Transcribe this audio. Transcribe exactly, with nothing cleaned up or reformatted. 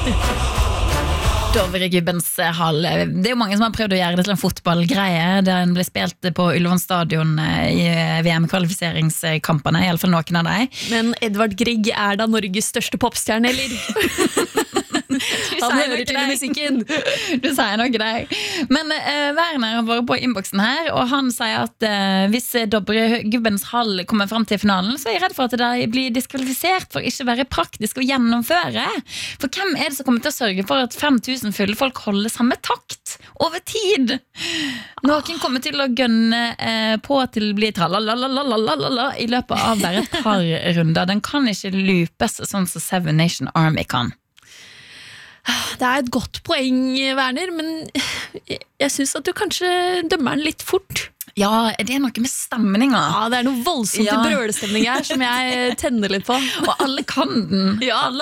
Dovregubbens hall. Det er jo mange som har prøvd å gjøre det til en fotballgreie. Den ble spilt på Ullevål stadion i V M-kvalifiseringskampene, i alle fall noen av dem. Men Edvard Grieg er da Norges største popstjerne, eller? Han hører til musikken. Du sier noe der. Men eh, Werner har vært på innboksen her, og han sier at eh, hvis Dovregubbens hall kommer frem til finalen, så er jeg redd for at de blir diskvalifisert for ikke å være praktisk å gjennomføre. For hvem er det som kommer til å sørge for at fem tusen fulle folk holder samme takt over tid? Noen kommer til å gønne eh, på til å bli tralalalalalalalala i løpet av bare et par runder. Den kan ikke loopes sånn som Seven Nation Army kan. Det er et godt poeng, Werner, men jeg synes at du kanskje dømmer den litt fort. Ja, det er noe med stemninga. Ja, det er noe voldsomt ja. I brølestemning her som jeg tenner litt på. Og alle kan den. Ja. Alle